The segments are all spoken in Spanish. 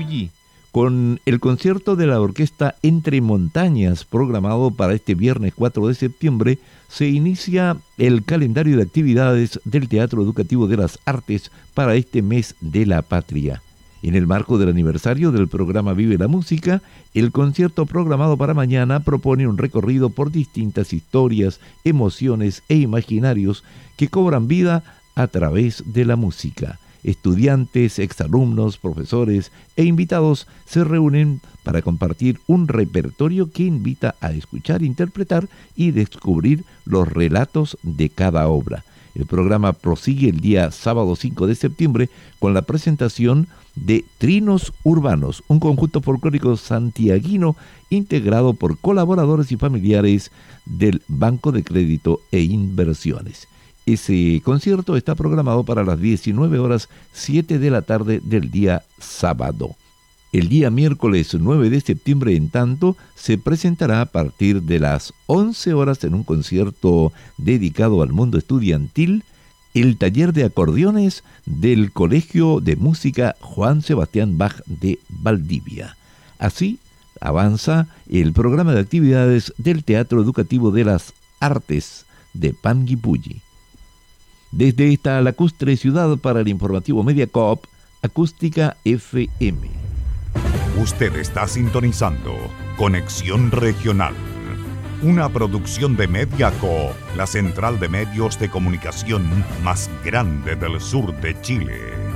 Pulli, con el concierto de la orquesta Entre Montañas, programado para este viernes 4 de septiembre, se inicia el calendario de actividades del Teatro Educativo de las Artes para este mes de la patria. En el marco del aniversario del programa Vive la Música, el concierto programado para mañana propone un recorrido por distintas historias, emociones e imaginarios que cobran vida a través de la música. Estudiantes, exalumnos, profesores e invitados se reúnen para compartir un repertorio que invita a escuchar, interpretar y descubrir los relatos de cada obra. El programa prosigue el día sábado 5 de septiembre con la presentación de Trinos Urbanos, un conjunto folclórico santiaguino integrado por colaboradores y familiares del Banco de Crédito e Inversiones. Ese concierto está programado para las 19:07 de la tarde del día sábado. El día miércoles 9 de septiembre, en tanto, se presentará a partir de las 11 horas en un concierto dedicado al mundo estudiantil, el taller de acordeones del Colegio de Música Juan Sebastián Bach de Valdivia. Así avanza el programa de actividades del Teatro Educativo de las Artes de Panguipulli. Desde esta lacustre ciudad para el informativo Mediacorp, Acústica FM. Usted está sintonizando Conexión Regional, una producción de Mediacorp, la central de medios de comunicación más grande del sur de Chile.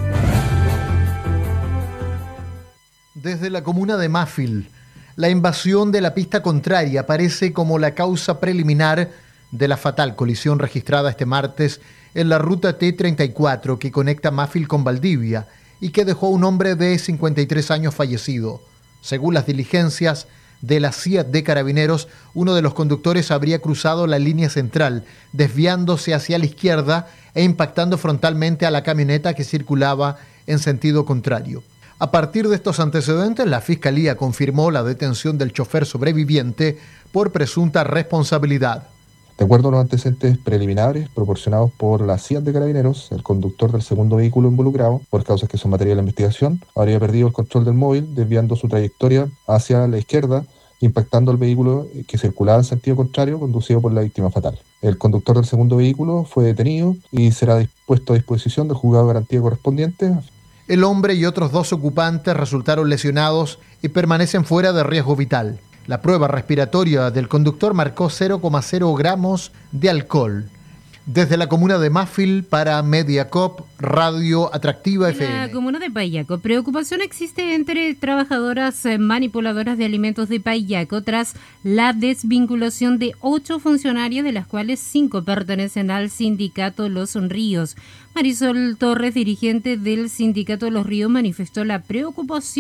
Desde la comuna de Mafil, la invasión de la pista contraria aparece como la causa preliminar de la fatal colisión registrada este martes en la ruta T34 que conecta Mafil con Valdivia y que dejó a un hombre de 53 años fallecido. Según las diligencias de la CIA de Carabineros, uno de los conductores habría cruzado la línea central, desviándose hacia la izquierda e impactando frontalmente a la camioneta que circulaba en sentido contrario. A partir de estos antecedentes, la Fiscalía confirmó la detención del chofer sobreviviente por presunta responsabilidad. De acuerdo a los antecedentes preliminares proporcionados por la CIA de Carabineros, el conductor del segundo vehículo involucrado, por causas que son materia de la investigación, habría perdido el control del móvil, desviando su trayectoria hacia la izquierda, impactando al vehículo que circulaba en sentido contrario, conducido por la víctima fatal. El conductor del segundo vehículo fue detenido y será puesto a disposición del juzgado de garantía correspondiente. El hombre y otros 2 ocupantes resultaron lesionados y permanecen fuera de riesgo vital. La prueba respiratoria del conductor marcó 0,0 gramos de alcohol. Desde la comuna de Mafil para Mediacorp, Radio Atractiva FM. En la comuna de Payaco, preocupación existe entre trabajadoras manipuladoras de alimentos de Payaco tras la desvinculación de 8 funcionarios, de las cuales 5 pertenecen al sindicato Los Ríos. Marisol Torres, dirigente del sindicato Los Ríos, manifestó la preocupación